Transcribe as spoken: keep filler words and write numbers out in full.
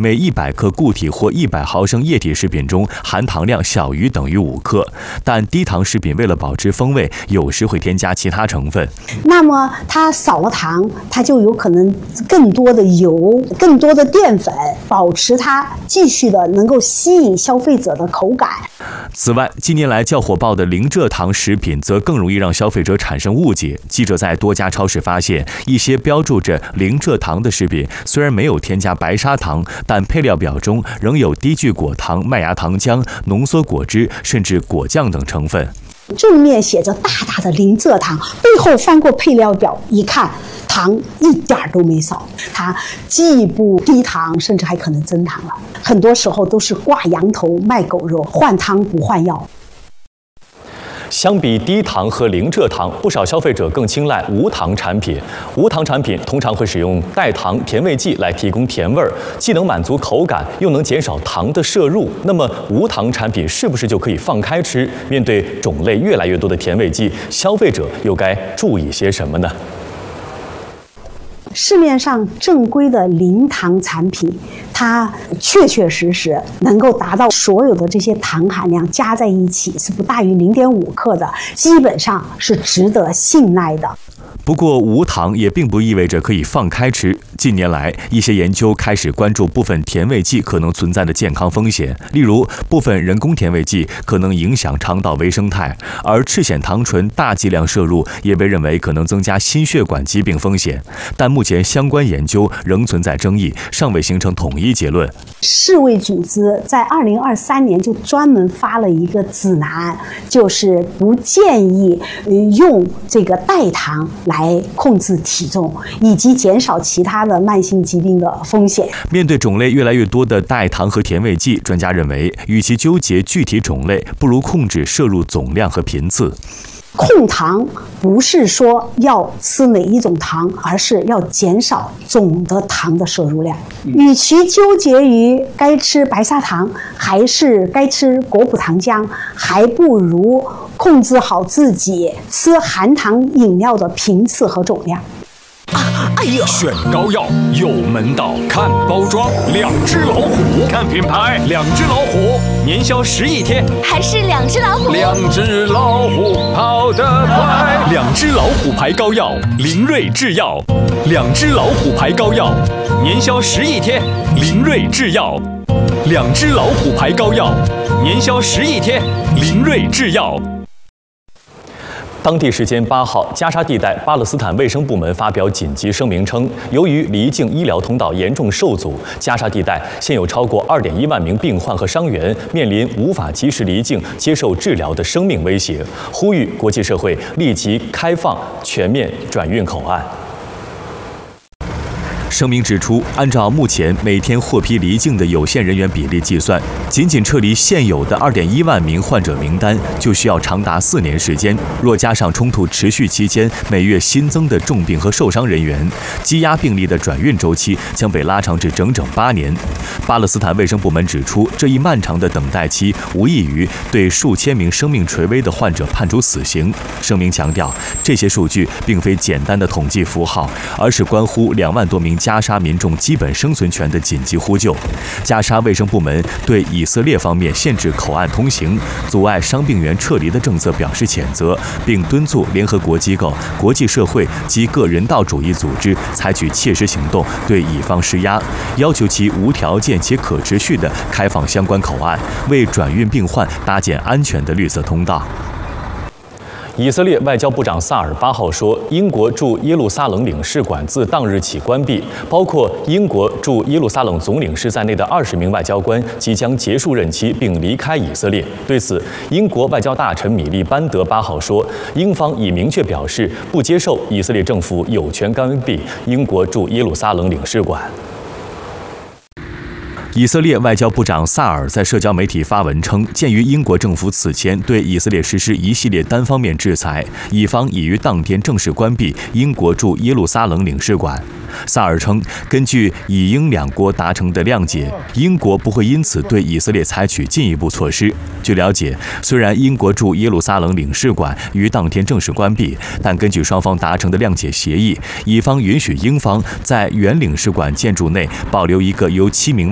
每一百克固体或一百毫升液体食品中含糖量小于等于五克。但低糖食品为了保持风味，有时会添加其他成分。 那么它少了糖，它就有可能更多的油、更多的淀粉，保持它继续的能够吸引消费者的口感。 此外，近年来较火爆的零蔗糖食品则更容易让消费者产生误解。记者在多家超市发现，一些标注着零蔗糖的食品虽然没有添加白砂糖，但配料表中仍有低聚果糖、麦芽糖浆、浓缩果汁，甚至果酱等成分。 正面写着大大的零蔗糖，背后翻过配料表一看，糖一点儿都没少。它既不低糖，甚至还可能增糖了。很多时候都是挂羊头卖狗肉，换汤不换药。 相比低糖和零蔗糖，不少消费者更青睐无糖产品。无糖产品通常会使用代糖甜味剂来提供甜味儿，既能满足口感，又能减少糖的摄入。那么，无糖产品是不是就可以放开吃？面对种类越来越多的甜味剂，消费者又该注意些什么呢？ 市面上正规的零糖产品，它确确实实能够达到所有的这些糖含量加在一起是不大于零点五克的，基本上是值得信赖的。 不过，无糖也并不意味着可以放开吃。近年来，一些研究开始关注部分甜味剂可能存在的健康风险，例如部分人工甜味剂可能影响肠道微生态，而赤藓糖醇大剂量摄入也被认为可能增加心血管疾病风险。但目前相关研究仍存在争议，尚未形成统一结论。 世卫组织在二零二三年就专门发了一个指南，就是不建议用这个代糖来控制体重，以及减少其他的慢性疾病的风险。 面对种类越来越多的代糖和甜味剂，专家认为，与其纠结具体种类，不如控制摄入总量和频次。 控糖不是说要吃哪一种糖，而是要减少总的糖的摄入量。与其纠结于该吃白砂糖还是该吃果葡糖浆，还不如控制好自己吃含糖饮料的频次和总量。 啊，哎呀！选膏药有门道，看包装，两只老虎；看品牌，两只老虎，年销十亿天， 还是两只老虎。 两只老虎跑得快，两只老虎牌膏药，灵瑞制药，两只老虎牌膏药，年销十亿天，灵瑞制药，两只老虎牌膏药，年销十亿天，灵瑞制药。当地时间八号，加沙地带巴勒斯坦卫生部门发表紧急声明称，由于离境医疗通道严重受阻，加沙地带现有超过二点一万名病患和伤员面临无法及时离境接受治疗的生命威胁，呼吁国际社会立即开放全面转运口岸。声明指出，按照目前每天获批离境的有限人员比例计算，仅仅撤离现有的二点一万名患者名单，就需要长达四年时间。若加上冲突持续期间每月新增的重病和受伤人员，积压病例的转运周期将被拉长至整整八年。巴勒斯坦卫生部门指出，这一漫长的等待期无异于对数千名生命垂危的患者判处死刑。声明强调，这些数据并非简单的统计符号，而是关乎两万多名加沙民众基本生存权的紧急呼救。加沙卫生部门对以色列方面限制口岸通行、阻碍伤病员撤离的政策表示谴责，并敦促联合国机构、国际社会及各人道主义组织采取切实行动，对以方施压，要求其无条件且可持续地开放相关口岸，为转运病患搭建安全的绿色通道。以色列外交部长萨尔八号说，英国驻耶路撒冷领事馆自当日起关闭，包括英国驻耶路撒冷总领事在内的二十名外交官即将结束任期并离开以色列。对此，英国外交大臣米利班德八号说，英方已明确表示不接受以色列政府有权关闭英国驻耶路撒冷领事馆。以色列外交部长萨尔在社交媒体发文称，鉴于英国政府此前对以色列实施一系列单方面制裁，以方已于当天正式关闭英国驻耶路撒冷领事馆。萨尔称，根据以英两国达成的谅解，英国不会因此对以色列采取进一步措施。据了解，虽然英国驻耶路撒冷领事馆于当天正式关闭，但根据双方达成的谅解协议，以方允许英方在原领事馆建筑内保留一个由七名